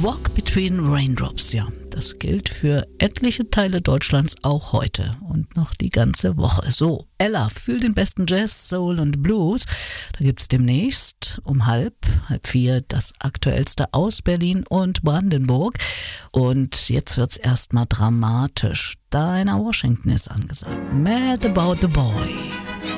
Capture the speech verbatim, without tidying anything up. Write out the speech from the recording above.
Walk Between Raindrops, ja, das gilt für etliche Teile Deutschlands auch heute und noch die ganze Woche. So, Ella, fühl den besten Jazz, Soul und Blues. Da gibt's demnächst um halb, halb vier das Aktuellste aus Berlin und Brandenburg. Und jetzt wird's erstmal dramatisch. Dinah Washington ist angesagt. Mad About the Boy.